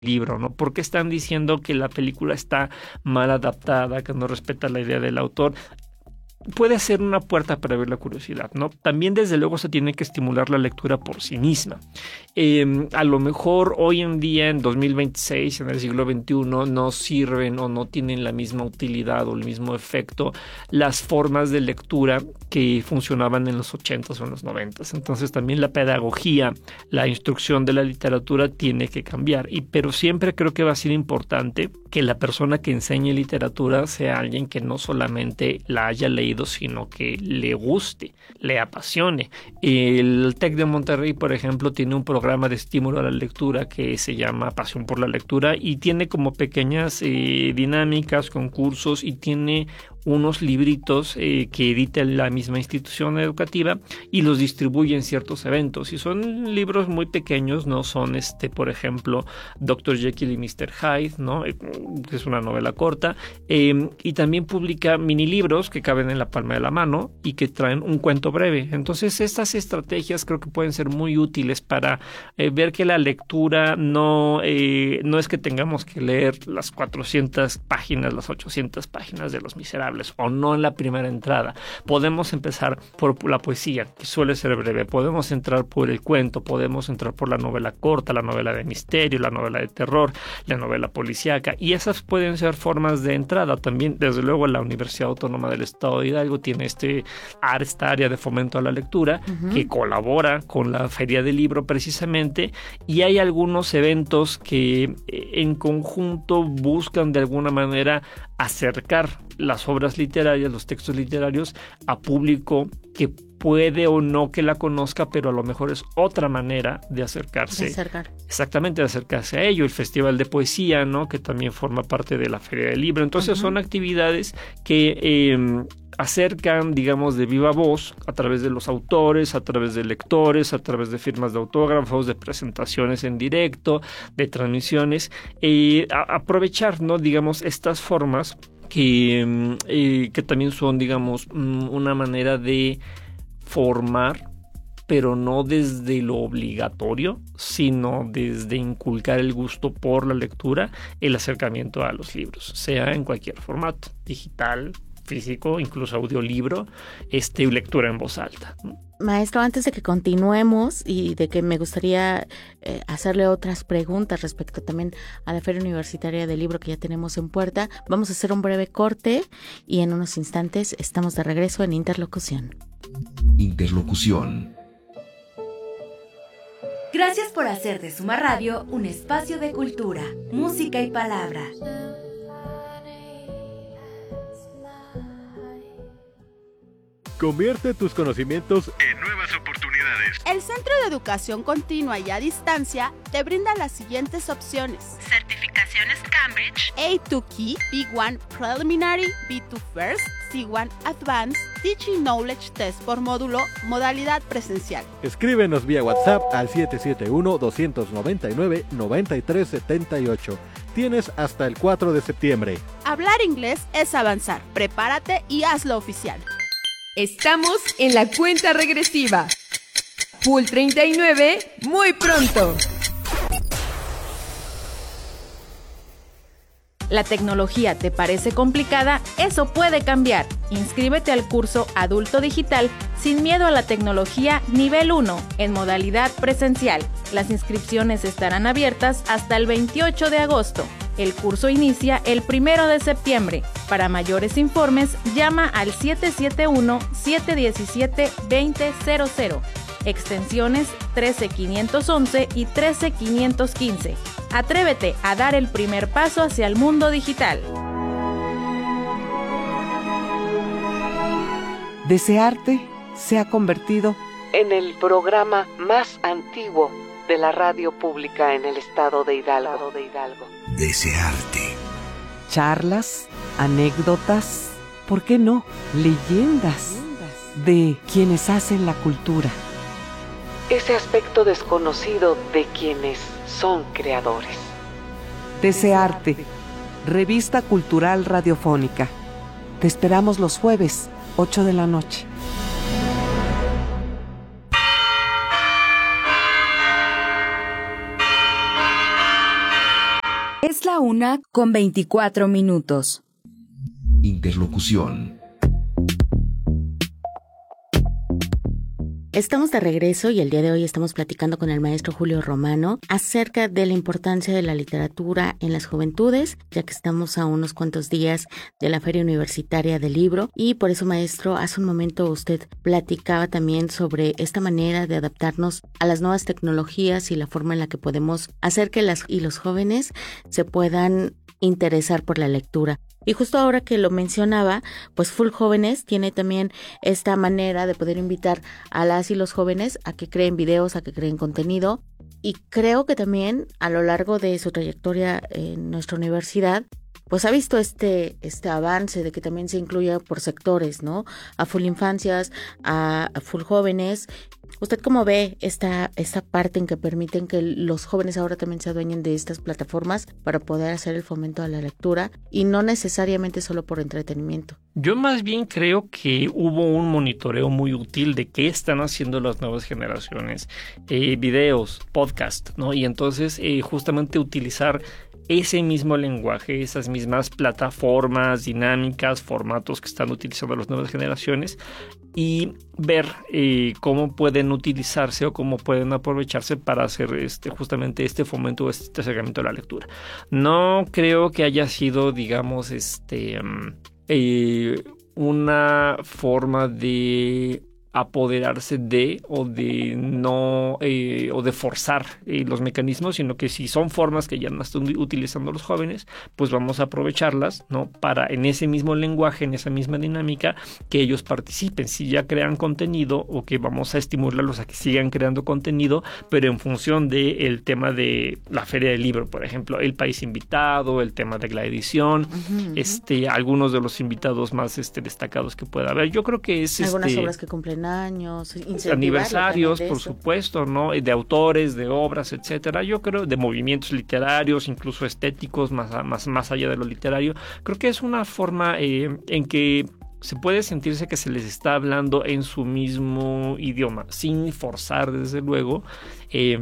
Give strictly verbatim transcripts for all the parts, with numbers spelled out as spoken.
libro, ¿no? ¿Por qué están diciendo que la película está mal adaptada, que no respeta la idea del autor? Puede ser una puerta para ver la curiosidad, ¿no? También, desde luego, se tiene que estimular la lectura por sí misma. Eh, a lo mejor hoy en día, en dos mil veintiséis, en el siglo veintiuno, no sirven o no tienen la misma utilidad o el mismo efecto las formas de lectura que funcionaban en los ochentas o en los noventas. Entonces, también la pedagogía, la instrucción de la literatura tiene que cambiar. Y, pero siempre creo que va a ser importante que la persona que enseñe literatura sea alguien que no solamente la haya leído, sino que le guste, le apasione. El TEC de Monterrey, por ejemplo, tiene un programa de estímulo a la lectura que se llama Pasión por la Lectura y tiene como pequeñas eh, dinámicas, concursos, y tiene unos libritos eh, que edita la misma institución educativa y los distribuye en ciertos eventos. Y son libros muy pequeños, ¿no? Son, este, por ejemplo, doctor Jekyll y mister Hyde, ¿no? Eh, que es una novela corta. Eh, y también publica mini libros que caben en la palma de la mano y que traen un cuento breve. Entonces, estas estrategias creo que pueden ser muy útiles para eh, ver que la lectura no, eh, no es que tengamos que leer las cuatrocientas páginas, las ochocientas páginas de Los Miserables, o no en la primera entrada. Podemos empezar por la poesía, que suele ser breve. Podemos entrar por el cuento, podemos entrar por la novela corta, la novela de misterio, la novela de terror, la novela policíaca, y esas pueden ser formas de entrada. También, desde luego, la Universidad Autónoma del Estado de Hidalgo tiene este, esta área de fomento a la lectura, uh-huh, que colabora con la Feria del Libro precisamente, y hay algunos eventos que en conjunto buscan de alguna manera acercar las obras literarias, los textos literarios, a público que puede o no que la conozca, pero a lo mejor es otra manera de acercarse. De acercar. Exactamente, de acercarse a ello. El Festival de Poesía, ¿no? Que también forma parte de la Feria del Libro. Entonces, uh-huh, son actividades que eh, acercan, digamos, de viva voz, a través de los autores, a través de lectores, a través de firmas de autógrafos, de presentaciones en directo, de transmisiones, eh, a, aprovechar, ¿no? Digamos, estas formas que, eh, que también son, digamos, una manera de formar, pero no desde lo obligatorio, sino desde inculcar el gusto por la lectura, el acercamiento a los libros, sea en cualquier formato, digital, físico, incluso audiolibro, este, lectura en voz alta. Maestro, antes de que continuemos y de que me gustaría eh, hacerle otras preguntas respecto también a la Feria Universitaria del Libro que ya tenemos en puerta, vamos a hacer un breve corte y en unos instantes estamos de regreso en Interlocución. Interlocución. Gracias por hacer de Suma Radio un espacio de cultura, música y palabra. Convierte tus conocimientos en nuevas oportunidades. El Centro de Educación Continua y a Distancia te brinda las siguientes opciones: certificaciones Cambridge, A dos Key, B uno Preliminary, B dos First, C uno Advanced, Teaching Knowledge Test por módulo, modalidad presencial. Escríbenos vía WhatsApp al siete siete uno, dos nueve nueve, nueve tres siete ocho. Tienes hasta el cuatro de septiembre. Hablar inglés es avanzar. Prepárate y hazlo oficial. Estamos en la cuenta regresiva. Pool treinta y nueve, muy pronto. ¿La tecnología te parece complicada? Eso puede cambiar. Inscríbete al curso Adulto Digital sin miedo a la tecnología nivel uno en modalidad presencial. Las inscripciones estarán abiertas hasta el veintiocho de agosto. El curso inicia el primero de septiembre. Para mayores informes, llama al siete siete uno, siete uno siete, dos cero cero cero. Extensiones trece quinientos once y trece quinientos quince. Atrévete a dar el primer paso hacia el mundo digital. Desearte se ha convertido en el programa más antiguo de la radio pública en el estado de Hidalgo. De Hidalgo. Desearte. Charlas, anécdotas, ¿por qué no? Leyendas de quienes hacen la cultura. Ese aspecto desconocido de quienes son creadores. Desearte. Revista Cultural Radiofónica. Te esperamos los jueves, ocho de la noche. Es la una con veinticuatro minutos. Interlocución. Estamos de regreso y el día de hoy estamos platicando con el maestro Julio Romano acerca de la importancia de la literatura en las juventudes, ya que estamos a unos cuantos días de la Feria Universitaria del Libro. Y por eso, maestro, hace un momento usted platicaba también sobre esta manera de adaptarnos a las nuevas tecnologías y la forma en la que podemos hacer que las y los jóvenes se puedan interesar por la lectura. Y justo ahora que lo mencionaba, pues Full Jóvenes tiene también esta manera de poder invitar a las y los jóvenes a que creen videos, a que creen contenido. Y creo que también a lo largo de su trayectoria en nuestra universidad, pues ha visto este, este avance de que también se incluya por sectores, ¿no? A Full Infancias, a, a Full Jóvenes. ¿Usted cómo ve esta, esta parte en que permiten que los jóvenes ahora también se adueñen de estas plataformas para poder hacer el fomento a la lectura y no necesariamente solo por entretenimiento? Yo más bien creo que hubo un monitoreo muy útil de qué están haciendo las nuevas generaciones, eh, videos, podcast, ¿no? Y entonces eh, justamente utilizar ese mismo lenguaje, esas mismas plataformas, dinámicas, formatos que están utilizando las nuevas generaciones y ver eh, cómo pueden utilizarse o cómo pueden aprovecharse para hacer este justamente este fomento, este acercamiento a la lectura. No creo que haya sido, digamos, este eh, una forma de apoderarse de o de no eh, o de forzar eh, los mecanismos, sino que si son formas que ya no están utilizando los jóvenes, pues vamos a aprovecharlas, ¿no? Para en ese mismo lenguaje, en esa misma dinámica, que ellos participen. Si ya crean contenido, o que vamos a estimularlos a que sigan creando contenido, pero en función del tema de la Feria del Libro, por ejemplo, el país invitado, el tema de la edición, uh-huh, uh-huh. este algunos de los invitados más este destacados que pueda haber. Yo creo que es algunas este, obras que cumplen años, aniversarios, por supuesto, ¿no? De autores, de obras, etcétera. Yo creo de movimientos literarios, incluso estéticos, más, más, más allá de lo literario. Creo que es una forma eh, en que se puede sentirse que se les está hablando en su mismo idioma, sin forzar, desde luego, eh,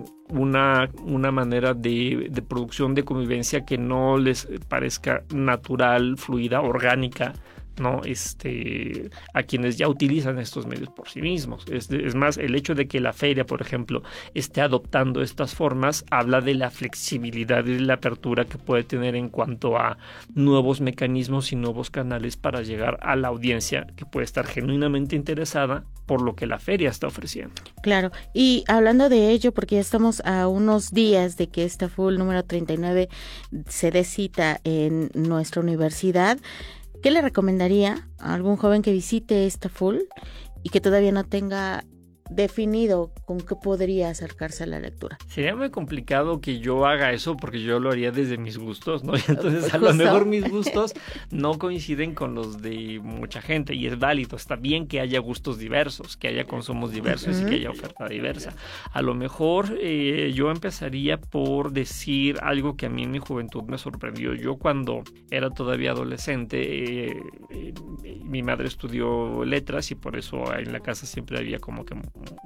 una, una manera de, de producción de convivencia que no les parezca natural, fluida, orgánica, ¿no? Este, a quienes ya utilizan estos medios por sí mismos. Es, es más, el hecho de que la feria, por ejemplo, esté adoptando estas formas, habla de la flexibilidad y de la apertura que puede tener en cuanto a nuevos mecanismos y nuevos canales para llegar a la audiencia que puede estar genuinamente interesada por lo que la feria está ofreciendo. Claro, y hablando de ello, porque ya estamos a unos días de que esta Full número treinta y nueve se dé cita en nuestra universidad, ¿qué le recomendaría a algún joven que visite esta Full y que todavía no tenga definido con qué podría acercarse a la lectura? Sería muy complicado que yo haga eso porque yo lo haría desde mis gustos, ¿no? Y entonces a lo mejor mis gustos no coinciden con los de mucha gente y es válido, está bien que haya gustos diversos, que haya consumos diversos uh-huh. y que haya oferta diversa. A lo mejor eh, yo empezaría por decir algo que a mí en mi juventud me sorprendió. Yo cuando era todavía adolescente, eh, eh, mi madre estudió letras y por eso en la casa siempre había como que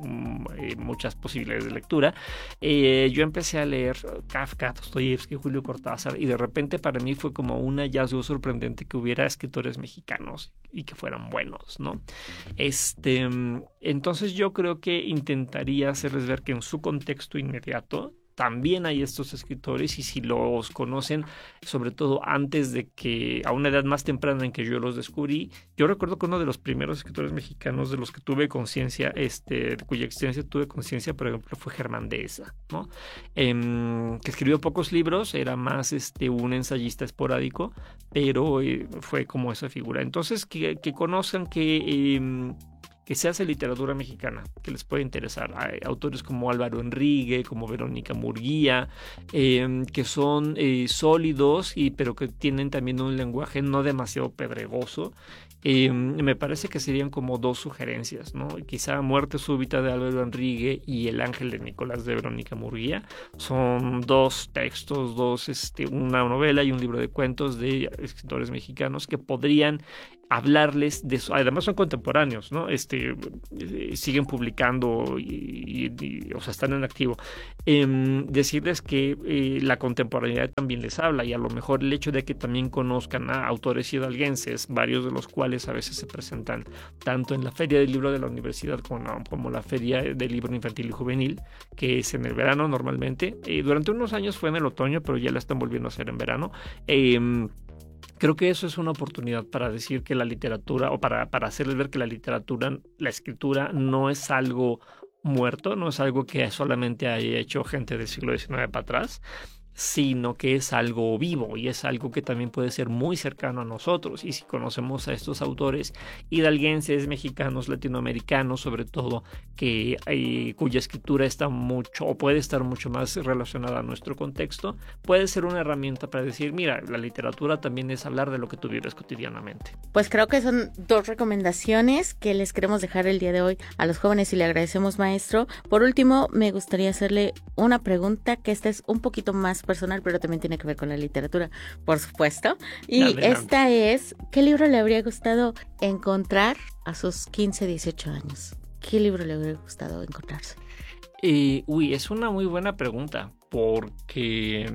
muchas posibilidades de lectura. Eh, yo empecé a leer Kafka, Dostoyevsky, Julio Cortázar y de repente para mí fue como un hallazgo sorprendente que hubiera escritores mexicanos y que fueran buenos, ¿no? Este, entonces yo creo que intentaría hacerles ver que en su contexto inmediato también hay estos escritores y si los conocen, sobre todo antes de que, a una edad más temprana en que yo los descubrí, yo recuerdo que uno de los primeros escritores mexicanos de los que tuve conciencia, este, de cuya existencia tuve conciencia, por ejemplo, fue Germán Dehesa, ¿no? Eh, que escribió pocos libros, era más este, un ensayista esporádico, pero eh, fue como esa figura. Entonces, que, que conozcan que... Eh, que se hace literatura mexicana, que les puede interesar. Hay autores como Álvaro Enrique, como Verónica Murguía, eh, que son eh, sólidos, y, pero que tienen también un lenguaje no demasiado pedregoso Eh, me parece que serían como dos sugerencias, ¿no? Quizá Muerte súbita de Álvaro Enrique y El ángel de Nicolás de Verónica Murguía son dos textos, dos, este, una novela y un libro de cuentos de escritores mexicanos que podrían hablarles de eso. Además son contemporáneos, ¿no? Este, eh, siguen publicando y, y, y, o sea, están en activo. Eh, decirles que eh, la contemporaneidad también les habla, y a lo mejor el hecho de que también conozcan a autores hidalguenses, varios de los cuales a veces se presentan tanto en la Feria del Libro de la Universidad como, como la Feria del Libro Infantil y Juvenil, que es en el verano normalmente. Eh, durante unos años fue en el otoño, pero ya la están volviendo a hacer en verano. Eh, Creo que eso es una oportunidad para decir que la literatura, o para, para hacerles ver que la literatura, la escritura no es algo muerto, no es algo que solamente haya hecho gente del siglo diecinueve para atrás, sino que es algo vivo y es algo que también puede ser muy cercano a nosotros. Y si conocemos a estos autores hidalguenses, mexicanos, latinoamericanos, sobre todo, que eh, cuya escritura está mucho o puede estar mucho más relacionada a nuestro contexto, puede ser una herramienta para decir, mira, la literatura también es hablar de lo que tú vives cotidianamente. Pues creo que son dos recomendaciones que les queremos dejar el día de hoy a los jóvenes y le agradecemos, maestro. Por último, me gustaría hacerle una pregunta, que esta es un poquito más personal, pero también tiene que ver con la literatura, por supuesto. Y Adelante. Esta es, ¿qué libro le habría gustado encontrar a sus quince, dieciocho años? ¿Qué libro le habría gustado encontrarse? Eh, uy, es una muy buena pregunta, porque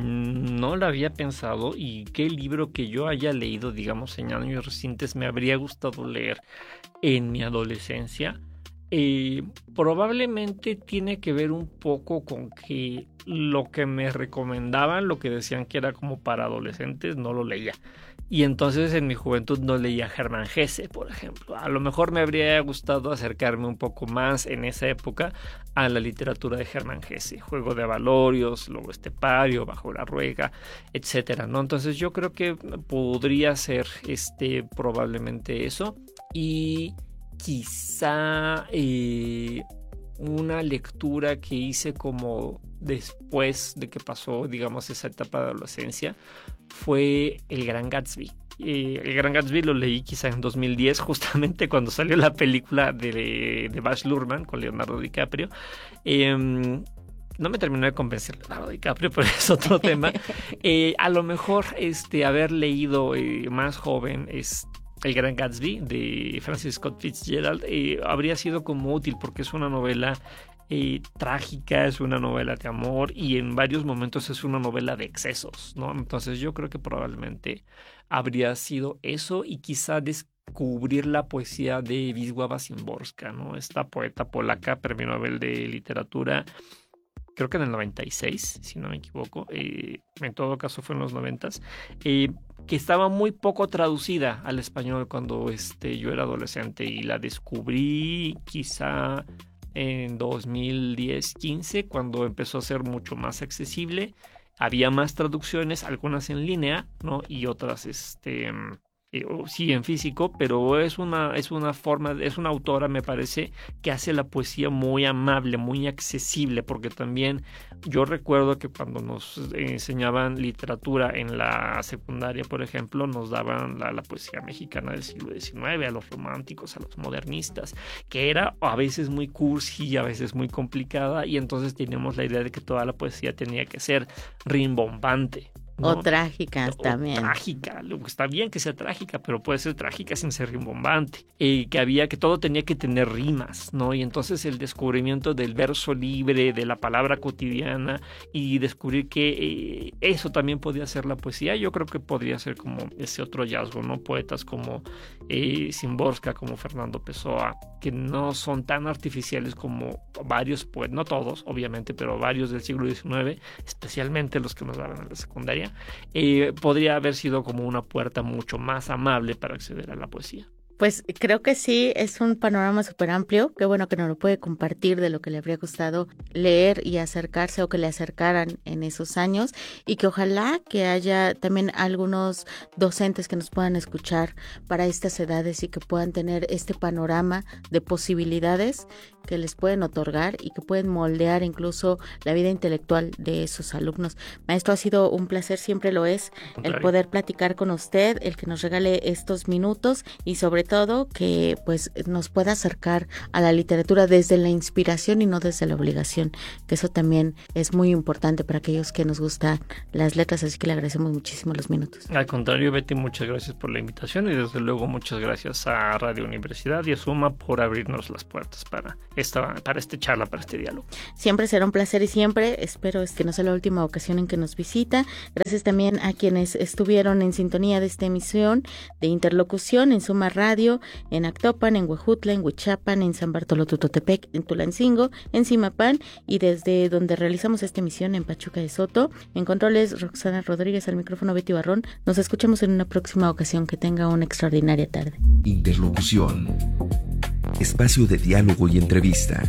no la había pensado, y qué libro que yo haya leído, digamos, en años recientes me habría gustado leer en mi adolescencia. Eh, probablemente tiene que ver un poco con que lo que me recomendaban, lo que decían que era como para adolescentes, no lo leía. Y entonces en mi juventud no leía Germán Hesse, por ejemplo. A lo mejor me habría gustado acercarme un poco más en esa época a la literatura de Germán Hesse. Juego de Avalorios, Lobo Estepario, Bajo la Ruega, etcétera, ¿no? Entonces yo creo que podría ser este, probablemente eso. Y quizá eh, una lectura que hice como después de que pasó, digamos, esa etapa de adolescencia, fue El Gran Gatsby. Eh, El Gran Gatsby lo leí quizá en dos mil diez, justamente cuando salió la película de, de Baz Luhrmann con Leonardo DiCaprio. Eh, No me terminó de convencer Leonardo DiCaprio, pero es otro tema. Eh, a lo mejor este, haber leído eh, más joven es El Gran Gatsby de Francis Scott Fitzgerald eh, habría sido como útil, porque es una novela eh, trágica, es una novela de amor y en varios momentos es una novela de excesos, ¿no? Entonces yo creo que probablemente habría sido eso, y quizá descubrir la poesía de Wisława Szymborska, ¿no? Esta poeta polaca, premio Nobel de Literatura, creo que en el noventa y seis, si no me equivoco, eh, en todo caso fue en los noventas, eh, que estaba muy poco traducida al español cuando este, yo era adolescente, y la descubrí quizá en dos mil diez, quince, cuando empezó a ser mucho más accesible. Había más traducciones, algunas en línea, ¿no? Y otras este, eh, sí en físico, pero es una, es una forma, es una autora, me parece, que hace la poesía muy amable, muy accesible, porque también yo recuerdo que cuando nos enseñaban literatura en la secundaria, por ejemplo, nos daban la, la poesía mexicana del siglo diecinueve, a los románticos, a los modernistas, que era a veces muy cursi, a veces muy complicada, y entonces teníamos la idea de que toda la poesía tenía que ser rimbombante, ¿no? O trágicas o también. Trágica, está bien que sea trágica, pero puede ser trágica sin ser rimbombante. Eh, que había, que todo tenía que tener rimas, ¿no? Y entonces el descubrimiento del verso libre, de la palabra cotidiana, y descubrir que eh, eso también podía ser la poesía, yo creo que podría ser como ese otro hallazgo, ¿no? Poetas como eh, Szymborska, como Fernando Pessoa, que no son tan artificiales como varios poetas, no todos, obviamente, pero varios del siglo diecinueve, especialmente los que nos daban en la secundaria. Eh, podría haber sido como una puerta mucho más amable para acceder a la poesía. Pues creo que sí, es un panorama súper amplio. Qué bueno que nos lo puede compartir de lo que le habría gustado leer y acercarse o que le acercaran en esos años, y que ojalá que haya también algunos docentes que nos puedan escuchar para estas edades y que puedan tener este panorama de posibilidades que les pueden otorgar y que pueden moldear incluso la vida intelectual de esos alumnos. Maestro, ha sido un placer, siempre lo es, el poder platicar con usted, el que nos regale estos minutos y sobre todo que pues nos pueda acercar a la literatura desde la inspiración y no desde la obligación, que eso también es muy importante para aquellos que nos gustan las letras, así que le agradecemos muchísimo los minutos. Al contrario, Betty, muchas gracias por la invitación y desde luego muchas gracias a Radio Universidad y a Suma por abrirnos las puertas para esta para este charla, para este diálogo. Siempre será un placer y siempre espero es que no sea la última ocasión en que nos visita. Gracias también a quienes estuvieron en sintonía de esta emisión de Interlocución en Suma Radio, en Actopan, en Huejutla, en Huichapan, en San Bartolo Tutotepec, en Tulancingo, en Zimapán y desde donde realizamos esta emisión en Pachuca de Soto. En controles, Roxana Rodríguez, al micrófono Betty Barrón. Nos escuchamos en una próxima ocasión. Que tenga una extraordinaria tarde. Interlocución. Espacio de diálogo y entrevista.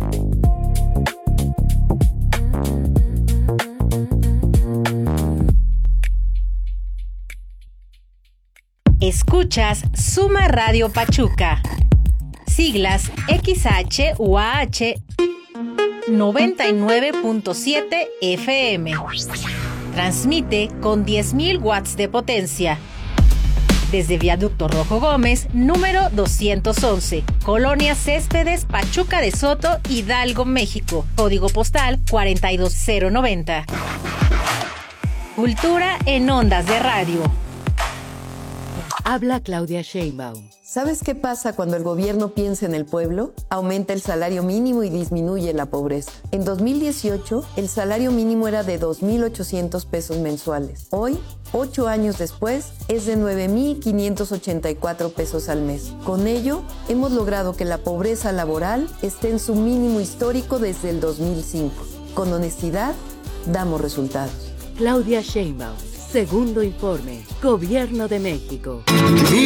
Escuchas Suma Radio Pachuca. Siglas X H U A H noventa y nueve punto siete F M. Transmite con diez mil watts de potencia. Desde Viaducto Rojo Gómez, número doscientos once, Colonia Céspedes, Pachuca de Soto, Hidalgo, México. Código postal cuarenta y dos cero noventa. Cultura en ondas de radio. Habla Claudia Sheinbaum. ¿Sabes qué pasa cuando el gobierno piensa en el pueblo? Aumenta el salario mínimo y disminuye la pobreza. En dos mil dieciocho, el salario mínimo era de dos mil ochocientos pesos mensuales. Hoy, ocho años después, es de nueve mil quinientos ochenta y cuatro pesos al mes. Con ello, hemos logrado que la pobreza laboral esté en su mínimo histórico desde el dos mil cinco. Con honestidad, damos resultados. Claudia Sheinbaum. Segundo informe. Gobierno de México.